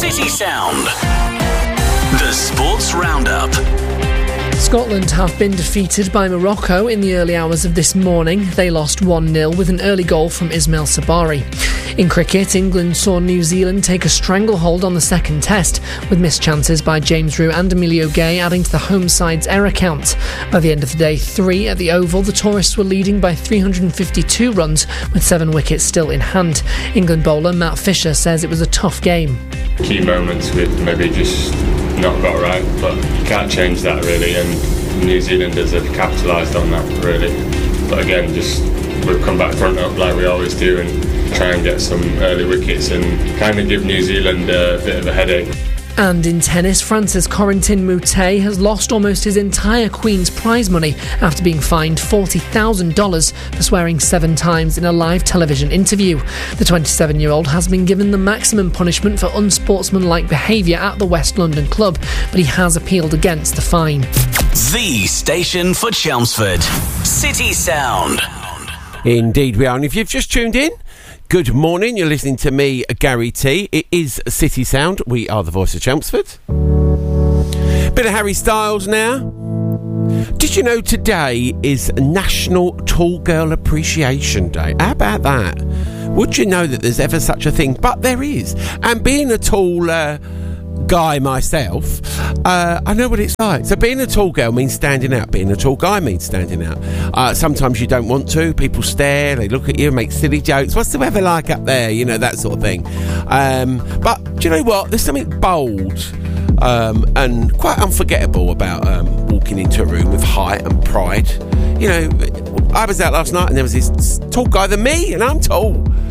City Sound. The Sports Roundup. Scotland have been defeated by Morocco in the early hours of this morning. They lost 1-0 with an early goal from Ismail Sabari. In cricket, England saw New Zealand take a stranglehold on the second test, with missed chances by James Rew and Emilio Gay adding to the home side's error count. By the end of the day 3 at the Oval, the tourists were leading by 352 runs, with 7 wickets still in hand. England bowler Matt Fisher says it was a tough game. Key moments we've maybe just not got right, but you can't change that really, and New Zealanders have capitalised on that really. But again, just we've come back front up like we always do and try and get some early wickets and kind of give New Zealand a bit of a headache. And in tennis, France's Corentin Moutet has lost almost his entire Queen's prize money after being fined $40,000 for swearing 7 times in a live television interview. The 27-year-old has been given the maximum punishment for unsportsmanlike behaviour at the West London club, but he has appealed against the fine. The station for Chelmsford. City Sound. Indeed we are. And if you've just tuned in, good morning, you're listening to me, Gary T. It is City Sound. We are the voice of Chelmsford. Bit of Harry Styles now. Did you know today is National Tall Girl Appreciation Day? How about that? Would you know that there's ever such a thing? But there is. And being a tall guy myself, I know what it's like. So being a tall girl means standing out. Being a tall guy means standing out. Sometimes you don't want to. People stare, they look at you, make silly jokes. What's the weather like up there? You know, that sort of thing. But do you know what? There's something bold and quite unforgettable about walking into a room with height and pride. You know, I was out last night and there was this tall guy than me, and I'm tall.